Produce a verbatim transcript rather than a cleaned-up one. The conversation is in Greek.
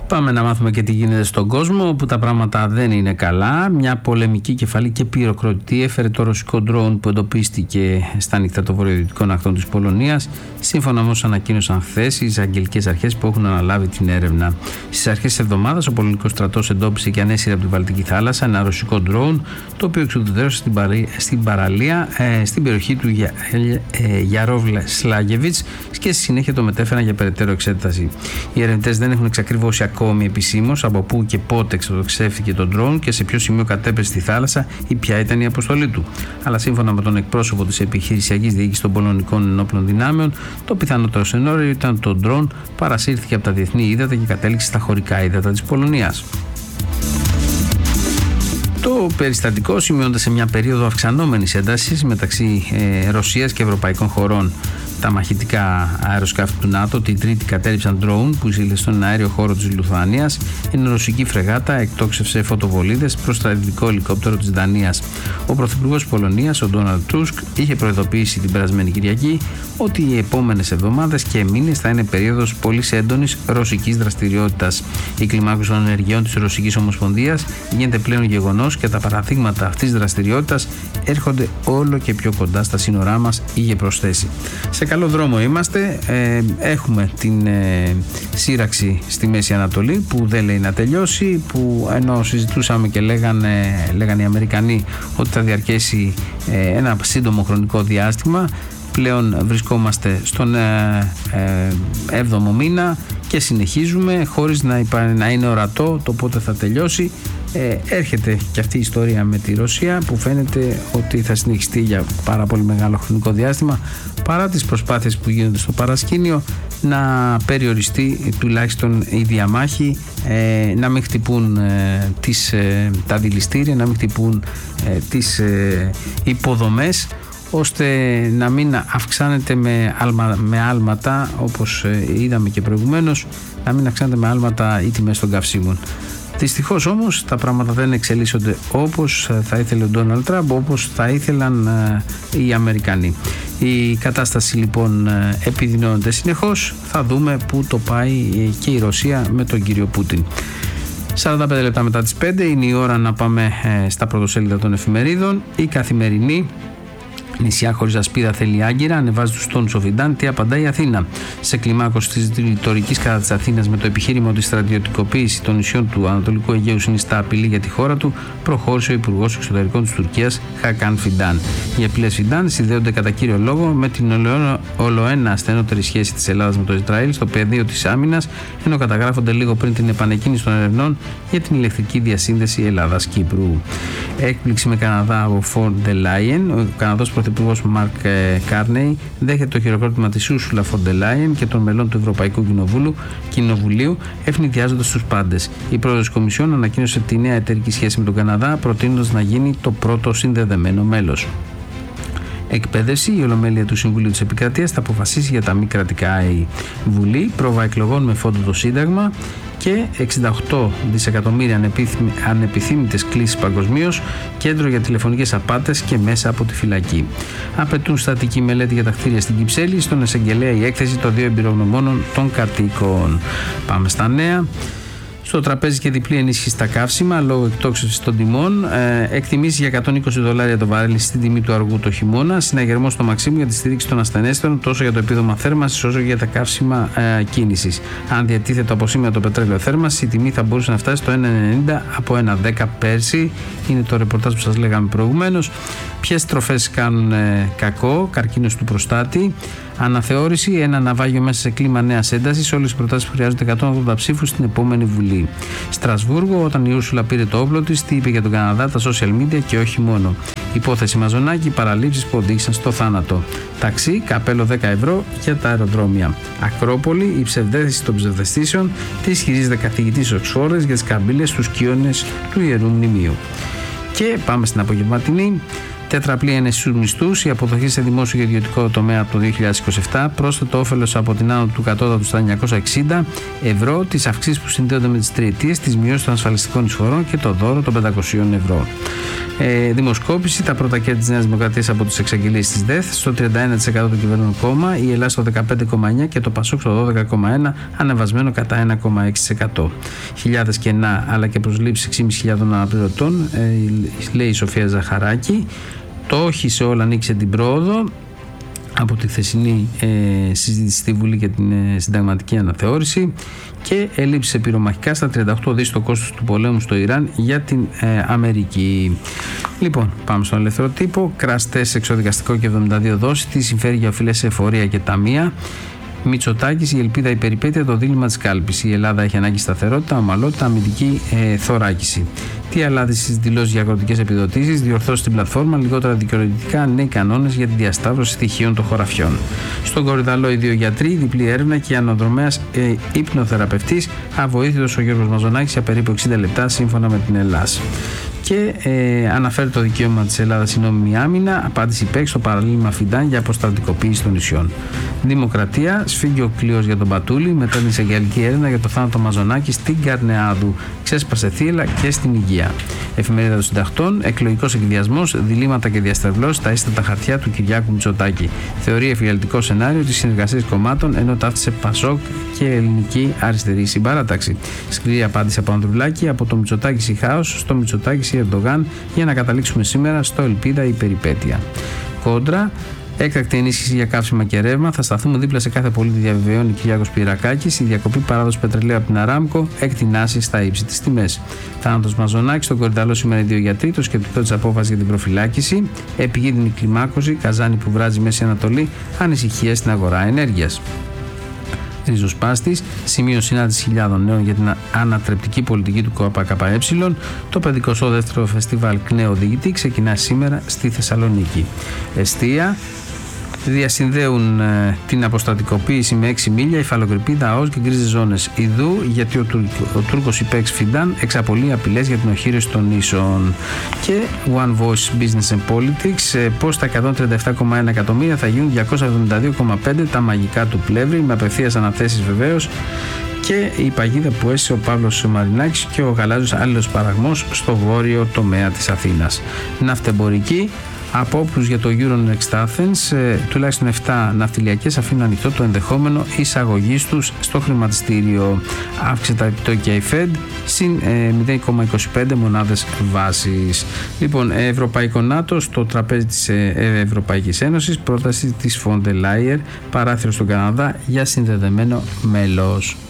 Πάμε να μάθουμε και τι γίνεται στον κόσμο, όπου τα πράγματα δεν είναι καλά. Μια πολεμική κεφαλή και πυροκροτή έφερε το ρωσικό ντρόουν που εντοπίστηκε στα νύχτα των βορειοδυτικών ακτών της Πολωνίας, σύμφωνα με όσα ανακοίνωσαν χθες οι εισαγγελικές αρχές που έχουν αναλάβει την έρευνα. Στις αρχές της εβδομάδας, ο πολωνικός στρατός εντόπισε και ανέσυρε από τη Βαλτική θάλασσα ένα ρωσικό ντρόουν, το οποίο εξουδετερώσε στην, παρα... στην παραλία ε, στην περιοχή του Για... ε, Γιαρόβλε-Σλάγεβιτς και στη συνέχεια το μετέφεραν για περαιτέρω εξέταση. Οι ερευνητές δεν έχουν εξακριβώσει ακόμη επισήμως από πού και πότε εξοδοξεύτηκε το ντρόουν και σε ποιο σημείο κατέπεσε στη θάλασσα ή ποια ήταν η αποστολή του. Αλλά σύμφωνα με τον εκπρόσωπο της επιχειρησιακής διοίκησης των πολωνικών ενόπλων δυνάμεων, το πιθανότερο σενάριο ήταν ότι το ντρόουν παρασύρθηκε από τα διεθνή ύδατα και κατέληξε στα χωρικά ύδατα της Πολωνίας. Το περιστατικό σημειώνεται σε μια περίοδο αυξανόμενης έντασης μεταξύ ε, Ρωσίας και ευρωπαϊκών χωρών. Τα μαχητικά αεροσκάφη του ΝΑΤΟ την Τρίτη κατέριψαν ντρόουν που εισήλθε στον αέριο χώρο της Λιθουανίας, ενώ η ρωσική φρεγάτα εκτόξευσε φωτοβολίδες προς το στρατιωτικό ελικόπτερο της Δανίας. Ο πρωθυπουργός της Πολωνίας, ο Ντόναλντ Τούσκ, είχε προειδοποιήσει την περασμένη Κυριακή ότι οι επόμενες εβδομάδες και μήνες θα είναι περίοδος πολύ έντονης ρωσικής δραστηριότητας. Η κλιμάκωση των ενεργειών της Ρωσικής Ομοσπονδίας γίνεται πλέον γεγονός και τα παραδείγματα αυτής της δραστηριότητας έρχονται όλο και πιο κοντά στα σύνορά μας, είχε προσθέσει. Σε καλό δρόμο είμαστε, ε, έχουμε την ε, σύραξη στη Μέση Ανατολή που δεν λέει να τελειώσει, που ενώ συζητούσαμε και λέγανε, λέγανε οι Αμερικανοί ότι θα διαρκέσει ε, ένα σύντομο χρονικό διάστημα, πλέον βρισκόμαστε στον ε, ε, έβδομο μήνα και συνεχίζουμε χωρίς να, υπά, να είναι ορατό το πότε θα τελειώσει. Ε, έρχεται και αυτή η ιστορία με τη Ρωσία που φαίνεται ότι θα συνεχιστεί για πάρα πολύ μεγάλο χρονικό διάστημα, παρά τις προσπάθειες που γίνονται στο παρασκήνιο να περιοριστεί τουλάχιστον η διαμάχη, ε, να μην χτυπούν ε, τις, ε, τα δηληστήρια, να μην χτυπούν ε, τις ε, υποδομές, ώστε να μην αυξάνεται με, άλμα, με άλματα, όπως ε, είδαμε και προηγουμένως, να μην αυξάνεται με άλματα οι τιμές των καυσίμων. Δυστυχώς όμως τα πράγματα δεν εξελίσσονται όπως θα ήθελε ο Ντόναλντ Τραμπ, όπως θα ήθελαν ε, οι Αμερικανοί. Η κατάσταση λοιπόν επιδεινώνεται συνεχώς. Θα δούμε πού το πάει και η Ρωσία με τον κύριο Πούτιν. σαράντα πέντε λεπτά μετά τις πέντε είναι η ώρα να πάμε ε, στα πρωτοσέλιδα των εφημερίδων. Η Καθημερινή: νησιά χωρίς ασπίδα θέλει Άγκυρα, ανεβάζει τους τόνους ο Φιντάν, τι απαντάει η Αθήνα. Σε κλιμάκωση της ρητορικής κατά της Αθήνας με το επιχείρημα ότι η στρατιωτικοποίηση των νησιών του Ανατολικού Αιγαίου συνιστά απειλή για τη χώρα του, προχώρησε ο Υπουργός Εξωτερικών της Τουρκίας, Χακάν Φιντάν. Οι απειλές Φιντάν συνδέονται κατά κύριο λόγο με την ολοένα ασθενότερη σχέση της Ελλάδας με το Ισραήλ στο πεδίο της άμυνας, ενώ καταγράφονται λίγο πριν την επανεκκίνηση των ερευνών για την ηλεκτρική διασύνδεση Ελλάδας-Κύπρου. Έκπληξη με Καναδά από Φον ντερ Λάιεν. Ο Καναδός Πρωθυπουργός Μαρκ Κάρνεϊ δέχεται το χειροκρότημα της Ούρσουλα Φον ντερ Λάιεν και των μελών του Ευρωπαϊκού Κοινοβουλίου, Κοινοβουλίου, ευνηδιάζοντας τους πάντες. Η πρόεδρος της Κομισιόν ανακοίνωσε τη νέα εταιρική σχέση με τον Καναδά, προτείνοντας να γίνει το πρώτο συνδεδεμένο μέλος. Εκπαίδευση: η Ολομέλεια του Συμβουλίου της Επικρατείας θα αποφασίσει για τα μη κρατικά η Βουλή, πρόβα εκλογών με φόντο το Σύνταγμα και εξήντα οκτώ δισεκατομμύρια ανεπιθύμητες κλήσεις παγκοσμίως, κέντρο για τηλεφωνικές απάτες και μέσα από τη φυλακή. Απαιτούν στατική μελέτη για τα κτίρια στην Κυψέλη, στον εισαγγελέα η έκθεση των δύο εμπειρογνωμόνων των κατοίκων. Πάμε στα νέα. Στο τραπέζι και διπλή ενίσχυση στα καύσιμα λόγω εκτόξευσης των τιμών. Ε, εκτιμήσεις για εκατόν είκοσι δολάρια το βαρέλι στην τιμή του αργού το χειμώνα. Συναγερμός στο Μαξίμου για τη στήριξη των ασθενέστερων τόσο για το επίδομα θέρμανσης όσο και για τα καύσιμα ε, κίνησης. Αν διατίθεται από σήμερα το πετρέλαιο θέρμανσης, η τιμή θα μπορούσε να φτάσει στο ένα ενενήντα από ένα δέκα πέρσι. Είναι το ρεπορτάζ που σας λέγαμε προηγουμένως. Ποιες τροφές κάνουν ε, κακό? Καρκίνος του προστάτη. Αναθεώρηση: ένα ναυάγιο μέσα σε κλίμα νέας έντασης. Όλες οι προτάσεις που χρειάζονται εκατόν ογδόντα ψήφους στην επόμενη Βουλή. Στρασβούργο: όταν η Ούρσουλα πήρε το όπλο της, τι είπε για τον Καναδά, τα social media και όχι μόνο. Υπόθεση Μαζονάκη: παραλήψεις που οδήγησαν στο θάνατο. Ταξί: καπέλο δέκα ευρώ για τα αεροδρόμια. Ακρόπολη: η ψευδέστηση των ψευδεστήσεων. Τι ισχυρίζεται καθηγητής Οξφόρδης για τις καμπύλες στους κύονες του Ιερού Μνημείου. Και πάμε στην απογευματινή. Τετραπλή ένεση στους μισθούς, η αποδοχή σε δημόσιο και ιδιωτικό τομέα από το δύο χιλιάδες είκοσι επτά, πρόσθετο όφελος από την άνω του κατώτατου στα εννιακόσια εξήντα ευρώ, τις αυξήσεις που συνδέονται με τις τριετίες, τις μειώσεις των ασφαλιστικών εισφορών και το δώρο των πεντακοσίων ευρώ. Ε, δημοσκόπηση, τα πρώτα κέρδη της Νέας Δημοκρατίας από τις εξαγγελίες της ΔΕΘ, στο τριάντα ένα τοις εκατό του κυβερνών κόμμα, η Ελλάδα στο δεκαπέντε κόμμα εννιά τοις εκατό και το ΠΑΣΟΚ στο δώδεκα κόμμα ένα τοις εκατό, ανεβασμένο κατά ένα κόμμα έξι τοις εκατό. Χιλιάδες κενά αλλά και προσλήψεις έξι χιλιάδες πεντακόσιων αναπληρωτών, ε, λέει η Σοφία Ζαχαράκη. Το όχι σε όλα ανοίξε την πρόοδο από τη χθεσινή ε, συζήτηση στη Βουλή για την ε, συνταγματική αναθεώρηση, και ελλείψεις πυρομαχικά στα τριάντα οκτώ δισεκατομμύρια το κόστος του πολέμου στο Ιράν για την ε, Αμερική. Λοιπόν, πάμε στον ελεύθερο τύπο. Κραστές εξοδικαστικό και εβδομήντα δύο δόσεις. Τι συμφέρει για οφειλές σε εφορία και ταμεία. Μητσοτάκης, η ελπίδα, η περιπέτεια, το δίλημμα της κάλπης. Η Ελλάδα έχει ανάγκη σταθερότητα, ομαλότητα, αμυντική ε, θωράκιση. Τι αλλάζει στις δηλώσεις για αγροτικές επιδοτήσεις, διορθώσει στην πλατφόρμα, λιγότερα δικαιολογητικά, νέοι κανόνες για τη διασταύρωση στοιχείων των χωραφιών. Στον Κορυδαλό, οι δύο γιατροί, διπλή έρευνα και αναδρομέας ε, υπνοθεραπευτής, αβοήθητος ο Γιώργος Μαζονάκης για περίπου εξήντα λεπτά σύμφωνα με την Ελλάδα. Και ε, αναφέρει το δικαίωμα της Ελλάδας η νόμιμη άμυνα, απάντηση ΠΕΚ στο παραλίμμα Φιντάν για αποστρατικοποίηση των νησιών. Δημοκρατία, σφίγγει ο κλείος για τον Πατούλη μετά την εισαγγελική έρευνα για το θάνατο Μαζονάκη στην Καρνεάδου. Ξέσπασε θύελλα και στην υγεία. Εφημερίδα των Συντακτών, εκλογικός εκβιασμός, διλήμματα και διαστρεβλώσεις, τα ίστατα χαρτιά του Κυριάκου Μητσοτάκη. Θεωρεί εφιαλτικό σενάριο της συνεργασίας κομμάτων, ενώ ταύτισε Πασόκ και ελληνική αριστερή συμπαράταξη. Σκληρή απάντηση από Ανδρουλάκη, από το Μητσοτάκη η χάος στο Μητσοτάκη Ερντογάν, για να καταλήξουμε σήμερα στο ελπίδα η περιπέτεια. Κόντρα, έκτακτη ενίσχυση για καύσιμα και ρεύμα. Θα σταθούμε δίπλα σε κάθε πολίτη, διαβεβαιώνει Κυριάκος Πυρακάκης. Η διακοπή παράδοση πετρελαίου από την Αράμκο εκτινάσει στα ύψη της τιμές. Θάνατος Μαζονάκη, στον Κορυδαλό σήμερα οι δύο γιατροί. Το σκεπτικό της απόφασης για την προφυλάκηση. Επικίνδυνη κλιμάκωση. Καζάνι που βράζει Μέση Ανατολή. Ανησυχία στην αγορά ενέργειας. Ριζοσπάστης, σημείο συνάντηση χιλιάδων νέων για την ανατρεπτική πολιτική του ΚΚΕ. Το πενηκοστό δεύτερο φεστιβάλ ΚΝΕ Οδηγητή ξεκινά σήμερα στη Θεσσαλονίκη. Εστία, διασυνδέουν ε, την αποστατικοποίηση με έξι μίλια, υφαλοκρηπίδα, ΑΟΣ και γκρίζες ζώνες. Ιδού, γιατί ο, Τουρ, ο Τούρκος ΙΠΕΞ Φιντάν εξαπολύει απειλές για την οχύρωση των νήσων. Και One Voice Business and Politics, ε, πώς τα εκατόν τριάντα επτά κόμμα ένα εκατομμύρια θα γίνουν διακόσια εβδομήντα δύο κόμμα πέντε, τα μαγικά του Πλεύρη, με απευθείας αναθέσεις βεβαίως. Και η παγίδα που έσαι ο Παύλος Μαρινάκης και ο γαλάζιος άλλος παραγμός στο βόρειο τομέα της Αθήνας. Ναυτεμπορική, από όπλους για το Euronext Athens, ε, τουλάχιστον επτά ναυτιλιακές αφήνουν ανοιχτό το ενδεχόμενο εισαγωγής τους στο χρηματιστήριο. Αύξησε τα επιτόκια η Fed συν ε, μηδέν κόμμα είκοσι πέντε μονάδες βάσης. Λοιπόν, Ευρωπαϊκό ΝΑΤΟ στο τραπέζι της ε, Ευρωπαϊκής Ένωσης, πρόταση της Φόντε Λάιερ, παράθυρο στον Καναδά για συνδεδεμένο μέλος.